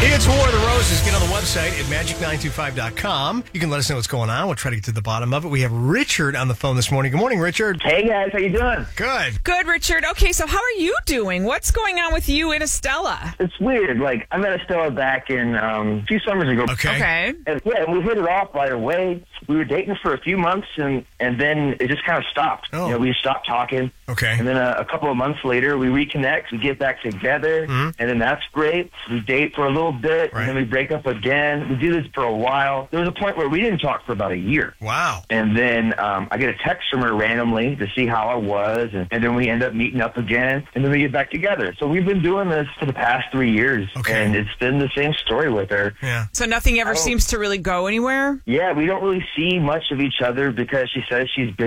It's War of the Roses. Get on the website at magic925.com. You can let us know what's going on. We'll try to get to the bottom of it. We have Richard on the phone this morning. Good morning, Richard. Hey, guys. How you doing? Good. Good, Richard. Okay, so how are you doing? What's going on with you and Estella? It's weird. Like, I met Estella back in a few summers ago. Okay. And, and we hit it off right away. We were dating for a few months, and then it just kind of stopped. Oh. We stopped talking. Okay. And then a couple of months later, we reconnect. We get back together, and then that's great. We date for a little bit, Right. and then we break up again. We do this for a while. There was a point where we didn't talk for about a year. Wow. And then I get a text from her randomly to see how I was, and then we end up meeting up again, and then we get back together. So we've been doing this for the past 3 years, Okay. and it's been the same story with her. Yeah. So nothing ever seems to really go anywhere? Yeah, we don't really see much of each other because she says she's busy.